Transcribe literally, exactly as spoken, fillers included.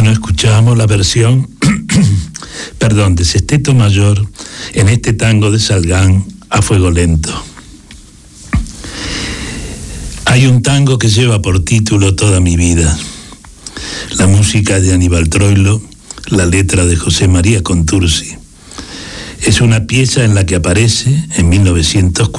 Bueno, escuchamos la versión, perdón, de Sesteto Mayor en este tango de Salgán, A Fuego Lento. Hay un tango que lleva por título Toda mi vida. La música de Aníbal Troilo, la letra de José María Contursi. Es una pieza en la que aparece, en mil novecientos